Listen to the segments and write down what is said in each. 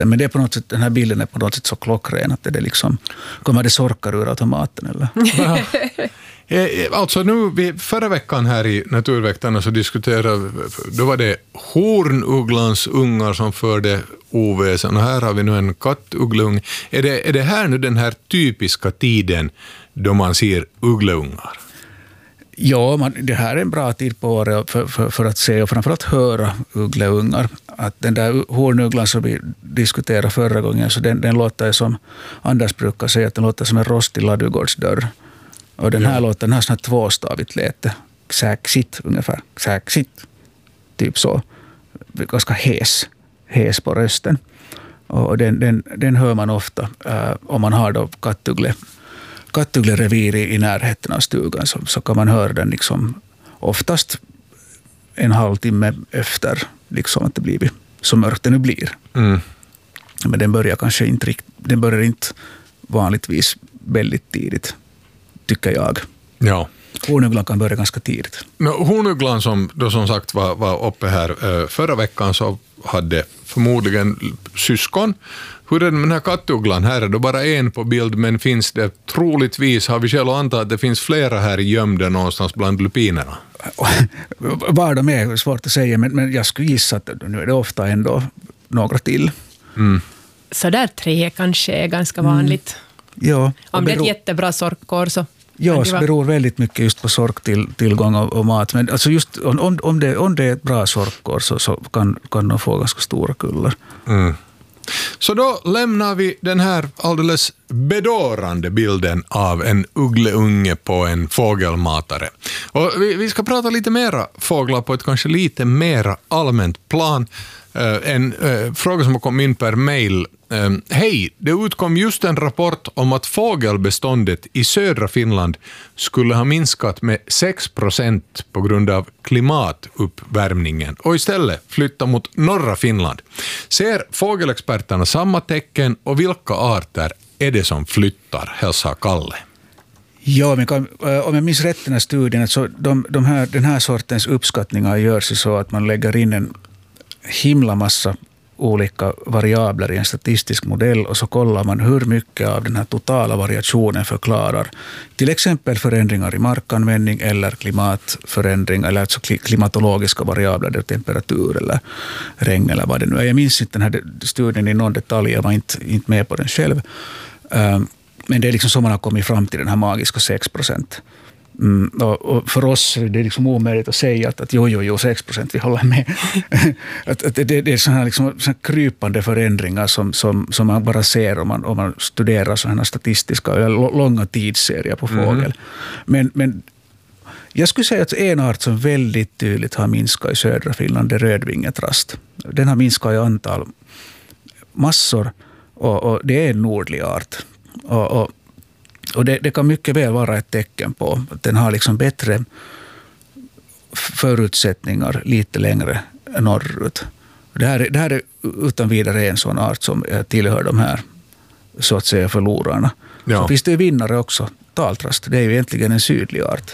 Men det är på något sätt, den här bilden är på något sätt så klockren att det liksom, kommer det sorkar ur automaten eller? Alltså nu, förra veckan här i Naturväktarna så diskuterade, då var det hornugglans ungar som förde oväsen och här har vi nu en kattuggleung. Är det här nu den här typiska tiden då man ser uggleungar? Ja, det här är en bra tid på året för att se och framförallt höra uggleungar. Att den där hornugglan som vi diskuterade förra gången, så den låter som Anders brukar säga att den låter som en rostig ladugårdsdörr. Och den här låten, den har sån här tvåstavigt läte. Xäxit ungefär. Xäxit. Typ så. Ganska hes på rösten. Och den hör man ofta om man har då kattugglerevir i närheten av stugan, så kan man höra den liksom oftast en halvtimme efter liksom att det blivit så mörkt det nu blir. Mm. Men den börjar inte vanligtvis väldigt tidigt, tycker jag. Ja. Hornugglan kan börja ganska tidigt. Hornugglan som sagt var uppe här förra veckan så hade förmodligen syskon. Hur är det med den här kattugglan? Här är det bara en på bild, men finns det troligtvis, har vi själv antat att det finns flera här gömda någonstans bland lupinerna? Var de är svårt att säga, men jag skulle gissa att nu är det ofta ändå några till. Mm. Så där 3 kanske är ganska vanligt. Ja. Om det är ett jättebra sorkår så... Ja, det beror väldigt mycket just på sorktillgång och mat. Men alltså just om det är ett bra sorkår så kan de få ganska stora kullar. Mm. Så då lämnar vi den här alldeles bedårande bilden av en uggleunge på en fågelmatare. Och vi ska prata lite mera fåglar på ett kanske lite mera allmänt plan. En fråga som har kommit in per mail. Hej, det utkom just en rapport om att fågelbeståndet i södra Finland skulle ha minskat med 6% på grund av klimatuppvärmningen och istället flytta mot norra Finland. Ser fågelexperterna samma tecken och vilka arter är det som flyttar? Hälsa Kalle. Ja, men om jag minns rätt den här studien, så den här sortens uppskattningar görs så att man lägger in en himla massa olika variabler i en statistisk modell och så kollar man hur mycket av den här totala variationen förklarar till exempel förändringar i markanvändning eller klimatförändring eller alltså klimatologiska variabler, temperatur eller regn eller vad det nu är. Jag minns inte den här studien i någon detalj, jag var inte med på den själv. Men det är liksom så man har kommit fram till den här magiska 6%. Och för oss är det liksom omöjligt att säga att jo, 6% vi håller med. att det är sådana liksom, krypande förändringar som man bara ser om man studerar sådana statistiska eller långa tidsserier på fågel. Men jag skulle säga att en art som väldigt tydligt har minskat i södra Finland är rödvingetrast. Den har minskat i antal massor och det är en nordlig art. Och det kan mycket väl vara ett tecken på att den har liksom bättre förutsättningar lite längre norrut. Det här är utan vidare en sån art som tillhör de här så att säga förlorarna. Ja. Så finns det vinnare också. Taltrast, det är ju egentligen en sydlig art.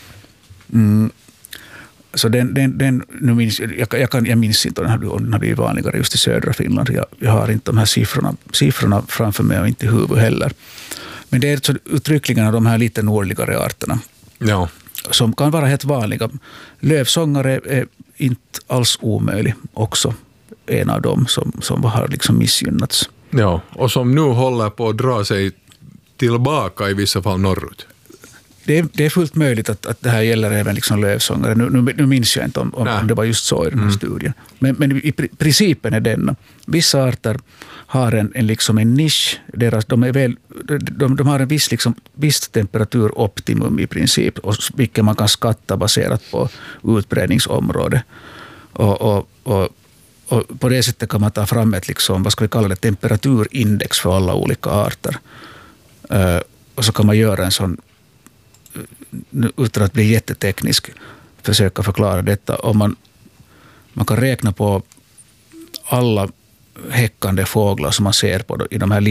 Så den nu minns, jag minns inte om den har blivit vanligare just i södra Finland. Jag har inte de här siffrorna framför mig och inte i huvudet heller. Men det är så uttryckligen av de här lite nordligare arterna. Ja. Som kan vara helt vanliga. Lövsångare är inte alls omöjlig också. En av dem som har liksom missgynnats. Ja, och som nu håller på att dra sig tillbaka i vissa fall norrut. Det är fullt möjligt att det här gäller även liksom lövsångare. Nu minns jag inte om det var just så i den här studien. Men i principen är denna. Vissa arter har en nisch. De har en viss temperaturoptimum i princip, och vilket man kan skatta baserat på utbredningsområde. Och på det sättet kan man ta fram ett vad ska vi kalla det, temperaturindex för alla olika arter. Och så kan man göra en sån, utan att bli jätteteknisk, försöka förklara detta. Om man kan räkna på alla häckande fåglar som man ser på i de här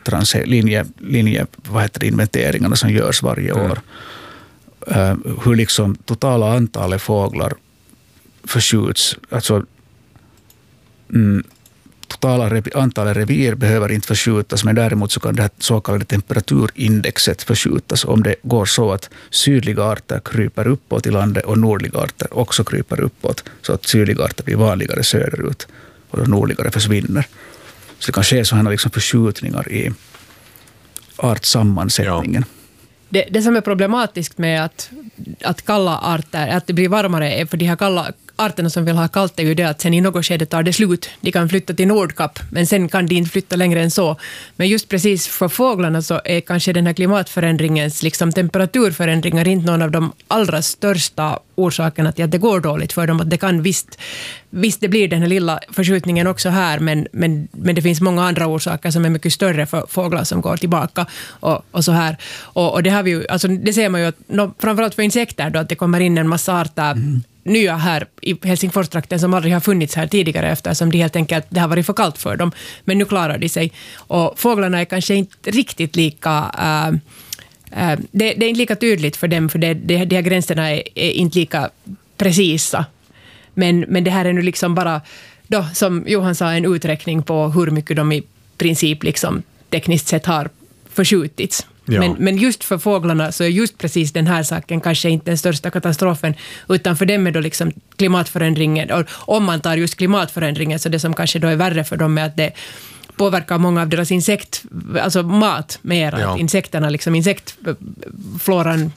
inventeringarna som görs varje år. Hur liksom totala antalet fåglar förskjuts. Alltså totala antalet revir behöver inte förskjutas, men däremot så kan det här så kallade temperaturindexet förskjutas om det går så att sydliga arter kryper uppåt i landet och nordliga arter också kryper uppåt, så att sydliga arter blir vanligare söderut och de nordligare försvinner. Så det kan ske sådana liksom förskjutningar i artsammansättningen. Ja. Det som är problematiskt med att kalla arter, att det blir varmare, är för de här kalla arterna som vill ha kallt är ju det att sen i något skede tar det slut. De kan flytta till Nordkap, men sen kan de inte flytta längre än så. Men just precis för fåglarna så är kanske den här klimatförändringens liksom temperaturförändringar inte någon av de allra största orsakerna till att det går dåligt för dem. Att det kan visst det blir den här lilla förskjutningen också här, men det finns många andra orsaker som är mycket större för fåglar som går tillbaka och så här. Och det har vi ju, alltså det ser man ju att framförallt för insekter då, att det kommer in en massa arter nya här i Helsingforstrakten som aldrig har funnits här tidigare eftersom det helt enkelt det har varit för kallt för dem. Men nu klarar de sig. Och fåglarna är kanske inte riktigt lika... det är inte lika tydligt för dem, för de här gränserna är inte lika precisa. Men det här är nu liksom bara, då, som Johan sa, en uträkning på hur mycket de i princip liksom tekniskt sett har förskjutits. Ja. Men just för fåglarna så är just precis den här saken kanske inte den största katastrofen, utan för dem är då liksom klimatförändringen, och om man tar just klimatförändringen så det som kanske då är värre för dem är att det påverkar många av deras alltså mat mer, att insekterna, liksom insektfloran,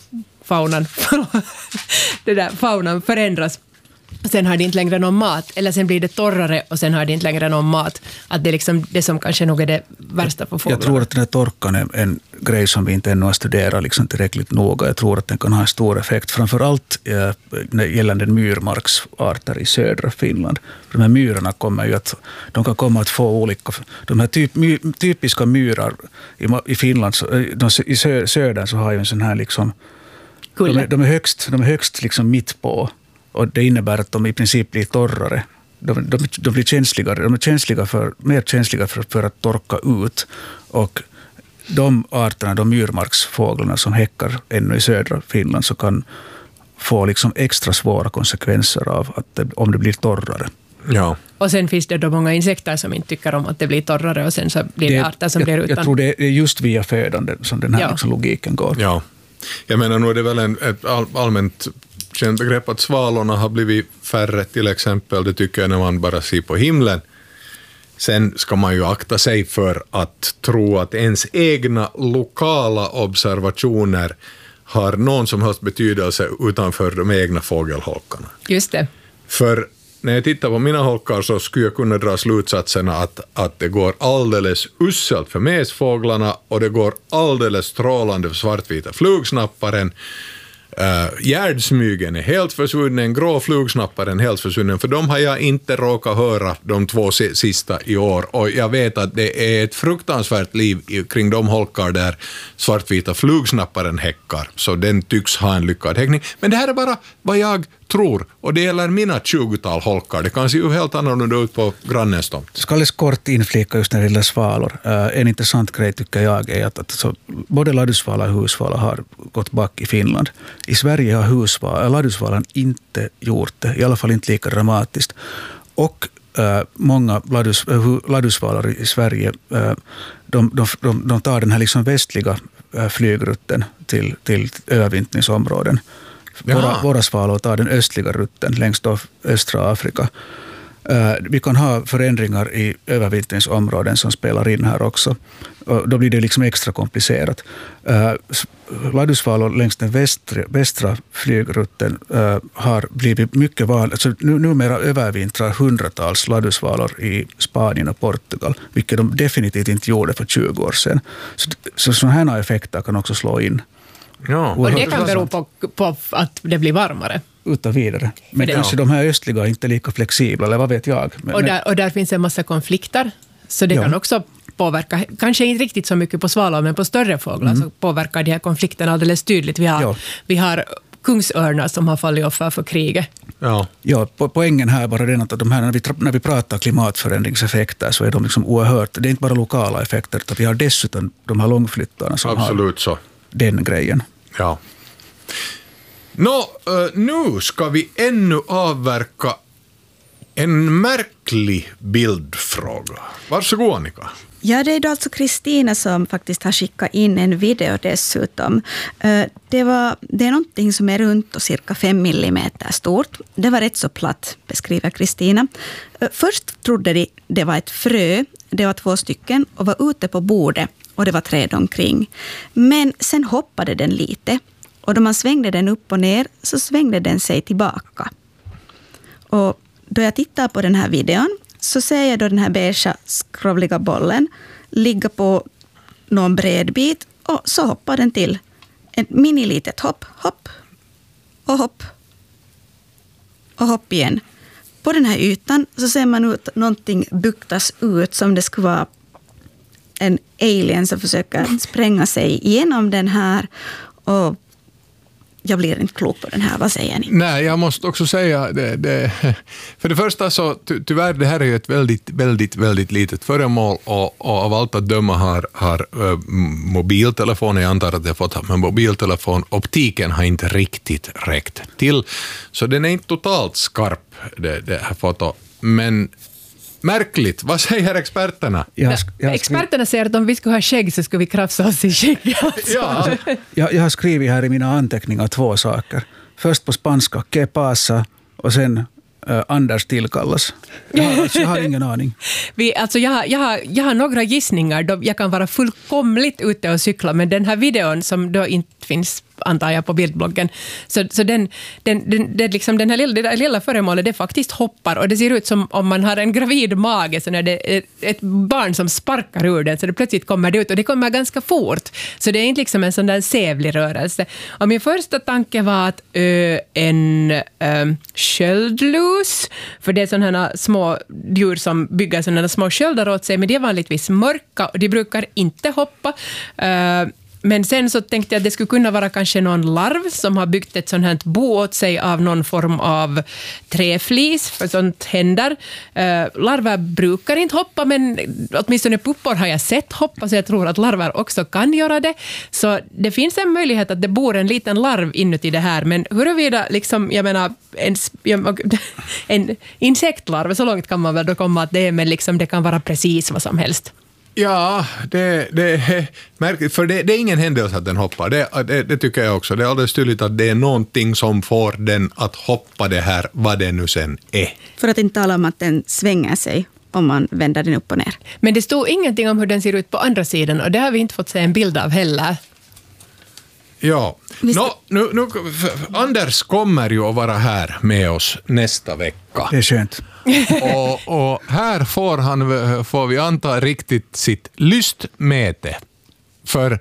faunan förändras. Sen har det inte längre någon mat, eller sen blir det torrare och sen har det inte längre någon mat. Att det är liksom det som kanske nog är det värsta på fåglarna. Jag tror att den här torkan är en grej som vi inte ännu har studerat liksom tillräckligt noga. Jag tror att den kan ha en stor effekt, framförallt gällande myrmarksarter i södra Finland. De här myrarna kommer ju de kan komma att få olika... De här typiska myrar i Finland, i södern så har ju en sån här liksom... De är högst liksom mitt på. Och det innebär att de i princip blir torrare. De blir känsligare. De är mer känsliga för att torka ut. Och de arterna, de myrmarksfåglarna som häckar ännu i södra Finland, så kan få liksom extra svåra konsekvenser av om det blir torrare. Ja. Och sen finns det då många insekter som inte tycker om att det blir torrare, och sen så blir det arter som blir utan. Jag tror det är just via födande som den här liksom logiken går. Ja. Jag menar, nu är det väl ett allmänt känt begrepp att svalorna har blivit färre till exempel. Det tycker jag när man bara ser på himlen. Sen ska man ju akta sig för att tro att ens egna lokala observationer har någon som helst betydelse utanför de egna fågelholkarna. Just det. För när jag tittar på mina holkar så skulle jag kunna dra slutsatserna att det går alldeles uselt för mesfåglarna och det går alldeles strålande för svartvita flugsnapparen. Gärdsmygen är helt försvunnen, grå flugsnapparen helt försvunnen, för de har jag inte råkat höra de 2 sista i år, och jag vet att det är ett fruktansvärt liv kring de holkar där svartvita flugsnapparen häckar, så den tycks ha en lyckad häckning. Men det här är bara vad jag tror, och det gäller mina 20-tal holkar. Det kan se ju helt annorlunda ut på grannens tomt. Jag ska alldeles kort inflika just när det gäller svalor. En intressant grej tycker jag är att både ladusvala och husvala har gått back i Finland. I Sverige har ladusvalan inte gjort det, i alla fall inte lika dramatiskt. Och många ladusvalor i Sverige, de tar den här liksom västliga flygrutten till övervintringsområden. Våra svalor tar den östliga rutten längs östra Afrika. Vi kan ha förändringar i övervintringsområden som spelar in här också. Och då blir det liksom extra komplicerat. Ladusvalor längs den västra flygrutten har blivit mycket vanligt. Alltså, numera övervintrar hundratals ladusvalor i Spanien och Portugal, vilket de definitivt inte gjorde för 20 år sedan. Så sådana här effekter kan också slå in. Ja. Och det kan bero på att det blir varmare. Utan vidare. Men kanske de här östliga är inte lika flexibla, eller vad vet jag. Och där finns en massa konflikter, så det kan också påverka, kanske inte riktigt så mycket på svalor, men på större fåglar så påverkar de här konflikterna alldeles tydligt. Vi har kungsörnar som har fallit offer för kriget. Ja, poängen här bara den att de här, när vi pratar klimatförändringseffekter, så är de liksom oerhört, det är inte bara lokala effekter, utan vi har dessutom de här långflyttarna som absolut har så. Den grejen. Ja. Nu ska vi ännu avverka en märklig bildfråga. Varsågod Annika. Ja, det är då alltså Kristina som faktiskt har skickat in en video dessutom. Det är någonting som är runt och cirka 5 millimeter stort. Det var rätt så platt, beskriver Kristina. Först trodde de det var ett frö. Det var 2 stycken och var ute på bordet och det var träd omkring. Men sen hoppade den lite och då man svängde den upp och ner så svängde den sig tillbaka. Och då jag tittar på den här videon så ser jag då den här beige skrovliga bollen ligga på någon bred bit och så hoppar den till ett minilitet hopp, hopp och hopp och hopp igen. På den här ytan så ser man ut någonting buktas ut som det skulle vara en alien som försöker spränga sig igenom den här och jag blir inte klok på den här. Vad säger ni? Nej, jag måste också säga för det första så tyvärr det här är ju ett väldigt litet föremål och av allt att döma har mobiltelefoner, jag antar att jag fått med mobiltelefon, optiken har inte riktigt räckt till, så den är inte totalt skarp det här fotot, men märkligt. Vad säger experterna? Experterna säger att om vi skulle ha skägg så skulle vi krafsa oss i skägg. Alltså. Ja. Jag har skrivit här i mina anteckningar 2 saker. Först på spanska, que pasa, och sen Anders tillkallas. Jag har ingen aning. Jag har några gissningar. Jag kan vara fullkomligt ute och cykla, men den här videon som då inte finns, antar jag, på bildbloggen. Så den liksom den här lilla föremålet, det faktiskt hoppar och det ser ut som om man har en gravid mage, så när det är ett barn som sparkar ur den så det plötsligt kommer det ut och det kommer ganska fort. Så det är inte liksom en sån där sävlig rörelse. Och min första tanke var att en sköldlus, för det är sådana här små djur som bygger sådana små sköldar åt sig, men det är vanligtvis mörka och de brukar inte hoppa. Men sen så tänkte jag att det skulle kunna vara kanske någon larv som har byggt ett sånt här bo åt sig av någon form av träflis, för sånt händer. Larver brukar inte hoppa, men åtminstone puppor har jag sett hoppa, så jag tror att larver också kan göra det. Så det finns en möjlighet att det bor en liten larv inuti det här, men huruvida liksom, jag menar, en insektlarv, så långt kan man väl då komma att det är, men liksom det kan vara precis vad som helst. Ja, det är märkligt, för det är ingen händelse att den hoppar. Det tycker jag också. Det är alldeles tydligt att det är någonting som får den att hoppa det här, vad det nu sen är. För att inte tala om att den svänger sig om man vänder den upp och ner. Men det stod ingenting om hur den ser ut på andra sidan och det har vi inte fått se en bild av heller. Ja, nu, Anders kommer ju att vara här med oss nästa vecka. Det är skönt. Och här får vi anta riktigt sitt lystmäte. För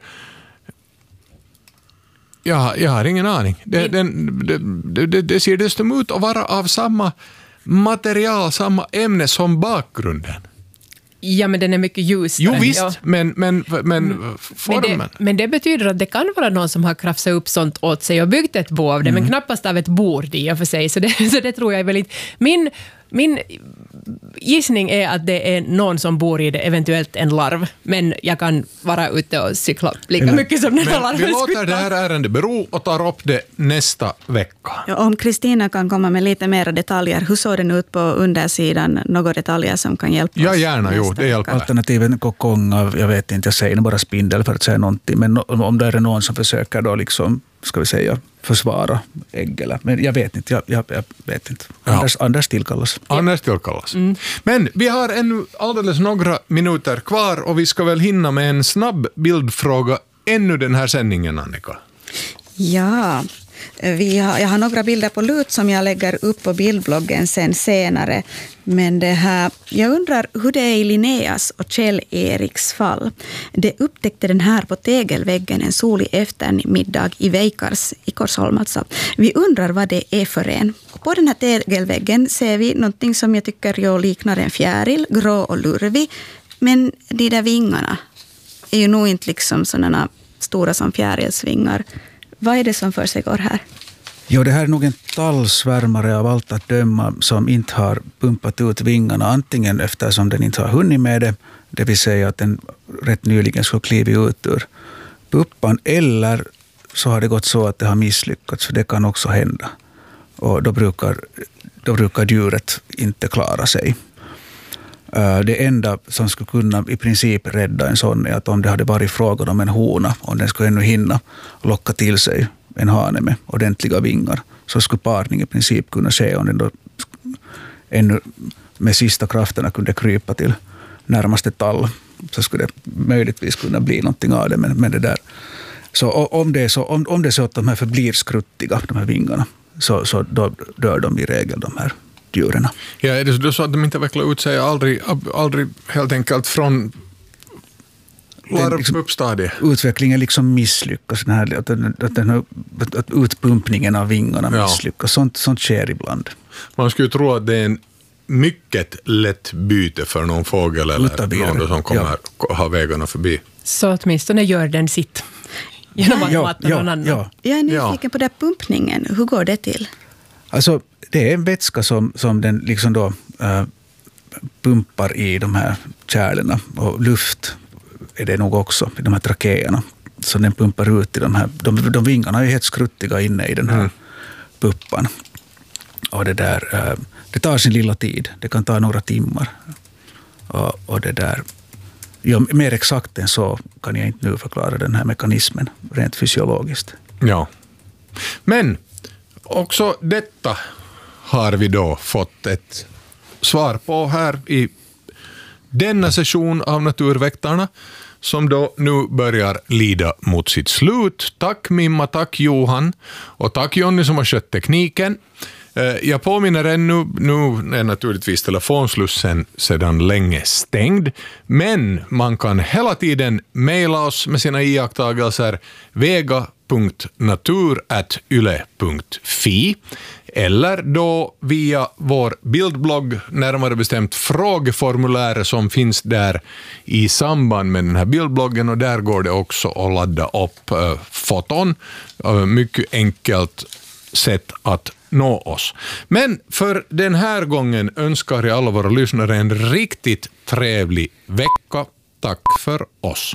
jag har ingen aning. Det ser dessutom ut att vara av samma material, samma ämne som bakgrunden. Ja, men den är mycket ljusare. Jo visst, ja. men formen. Men det betyder att det kan vara någon som har krafsat upp sånt åt sig och byggt ett bo av det, men knappast av ett bord i och för sig. Så det tror jag är väldigt... Min gissning är att det är någon som bor i det, eventuellt en larv. Men jag kan vara ute och cykla lika mycket som den här larven. Vi låter det här ärendet bero och tar upp det nästa vecka. Ja, om Kristina kan komma med lite mer detaljer, hur såg den ut på undersidan? Några detaljer som kan hjälpa oss? Ja, gärna. Jo, det hjälper. Alternativen kokong av, jag vet inte, jag säger bara spindel för att säga någonting. Men om det är någon som försöker då liksom, ska vi säga, försvara ägg eller, men jag vet inte, jag vet inte. Ja. Anders tillkallas. Anders tillkallas. Men vi har ännu alldeles några minuter kvar och vi ska väl hinna med en snabb bildfråga ännu den här sändningen, Annika. Ja, jag har några bilder på lut som jag lägger upp på bildbloggen sen senare. Men jag undrar hur det är i Linneas och Kjell Eriks fall. De upptäckte den här på tegelväggen en solig eftermiddag i Veikars i Korsholm. Alltså. Vi undrar vad det är för en. På den här tegelväggen ser vi någonting som jag tycker liknar en fjäril, grå och lurvig. Men de där vingarna är ju nog inte liksom sådana stora som fjärilsvingar. Vad är det som för sig går här? Jo, det här är nog en tallsvärmare av allt att döma som inte har pumpat ut vingarna, antingen eftersom den inte har hunnit med det vill säga att den rätt nyligen skulle klivit ut ur puppan, eller så har det gått så att det har misslyckats, för det kan också hända. Och då brukar djuret inte klara sig. Det enda som skulle kunna i princip rädda en sån är att om det hade varit frågan om en hona, om den skulle ännu hinna locka till sig en hane med ordentliga vingar, så skulle parning i princip kunna ske om den då ännu med sista krafterna kunde krypa till närmaste tall, så skulle det möjligtvis kunna bli någonting av det. Men det där. Så om det är så att de här förblir skruttiga, de här vingarna, så då dör de i regel, de här djuren. Ja, är det så att de inte vecklar ut sig aldrig helt enkelt från larvuppstadiet? Utvecklingen liksom misslyckas, att utpumpningen av vingarna misslyckas. Sånt sker ibland. Man skulle tro att det är en mycket lätt byte för någon fågel eller någon som kommer ha vägarna förbi. Så åtminstone gör den sitt genom att mata någon annan. Jag är nyfiken på den pumpningen. Hur går det till? Alltså, det är en vätska som den liksom då pumpar i de här kärlen, och luft är det nog också i de här trakeerna. Så den pumpar ut i de här, de vingarna är helt skruttiga inne i den här puppan. Och det tar sin lilla tid. Det kan ta några timmar. Och det där, mer exakt än så kan jag inte nu förklara den här mekanismen rent fysiologiskt. Ja. Men också detta har vi då fått ett svar på här i denna session av Naturväktarna, som då nu börjar lida mot sitt slut. Tack Mimma, tack Johan och tack Jonny som har skött tekniken. Jag påminner ännu, nu är naturligtvis telefonslussen sedan länge stängd, men man kan hela tiden mejla oss med sina iakttagelser vega.natur@yle.fi eller då via vår bildblogg, närmare bestämt frågeformulär som finns där i samband med den här bildbloggen, och där går det också att ladda upp foton. Mycket enkelt sätt att nå oss. Men för den här gången önskar jag alla våra lyssnare en riktigt trevlig vecka. Tack för oss.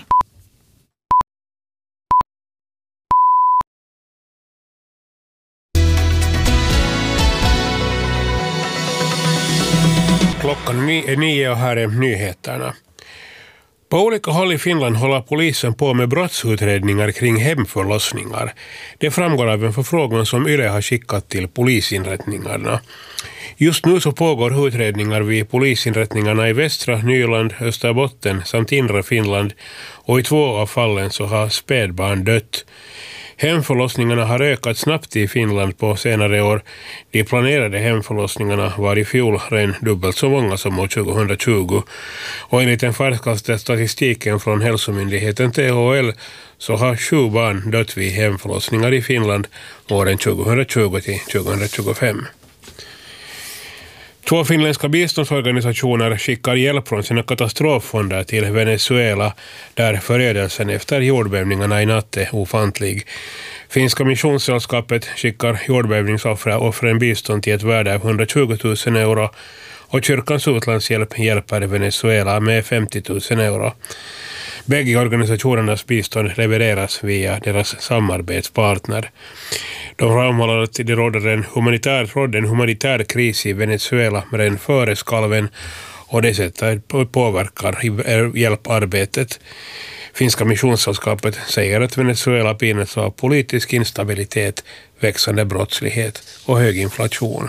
Klockan är 9 och här är nyheterna. På olika håll i Finland håller polisen på med brottsutredningar kring hemförlossningar. Det framgår av en förfrågan som Yle har skickat till polisinrättningarna. Just nu så pågår utredningar vid polisinrättningarna i västra Nyland, Österbotten samt inre Finland, och i 2 av fallen så har spädbarn dött. Hemförlossningarna har ökat snabbt i Finland på senare år. De planerade hemförlossningarna var i fjol redan dubbelt så många som år 2020. Och enligt den färskaste statistiken från hälsomyndigheten THL så har 7 barn dött vid hemförlossningar i Finland åren 2020 till 2025. 2 finländska biståndsorganisationer skickar hjälp från sina katastroffonder till Venezuela, där förödelsen efter jordbävningarna i natt är ofantlig. Finska missionssällskapet skickar jordbävningsoffren bistånd till ett värde av 120 000 euro, och kyrkans utlandshjälp hjälper Venezuela med 50 000 euro. Bägge organisationernas bistånd levereras via deras samarbetspartner. De framhåller att det rådde en humanitär kris i Venezuela redan före skalven, och det sättet påverkar hjälparbetet. Finska missionssällskapet säger att Venezuela pinas av politisk instabilitet, växande brottslighet och hög inflation.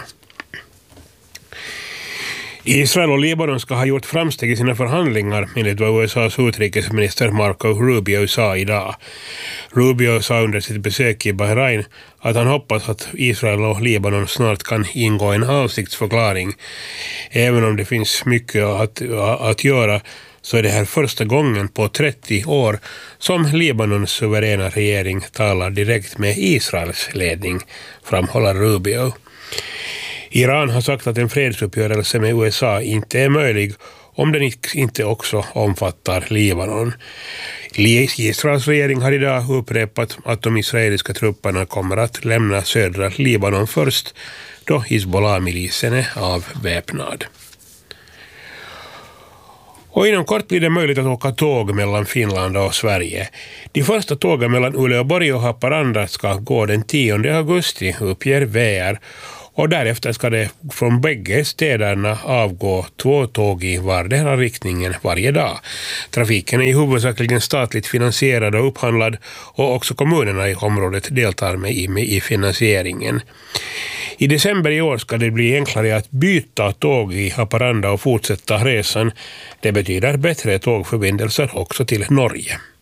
Israel och Libanon ska ha gjort framsteg i sina förhandlingar, enligt vad USAs utrikesminister Marco Rubio sa idag. Rubio sa under sitt besök i Bahrain att han hoppas att Israel och Libanon snart kan ingå en avsiktsförklaring. Även om det finns mycket att göra, så är det här första gången på 30 år som Libanons suveräna regering talar direkt med Israels ledning, framhåller Rubio. Iran har sagt att en fredsuppgörelse med USA inte är möjlig om den inte också omfattar Libanon. Israels regering har idag upprepat att de israeliska trupperna kommer att lämna södra Libanon först, då Hizbollah-milisen är avväpnad. Och inom kort blir det möjligt att åka tåg mellan Finland och Sverige. De första tågen mellan Uleåborg och Haparanda ska gå den 10 augusti, uppger VR. Och därefter ska det från bägge städerna avgå 2 tåg i vardera riktningen varje dag. Trafiken är i huvudsakligen statligt finansierad och upphandlad, och också kommunerna i området deltar med i finansieringen. I december i år ska det bli enklare att byta tåg i Haparanda och fortsätta resan. Det betyder bättre tågförbindelser också till Norge.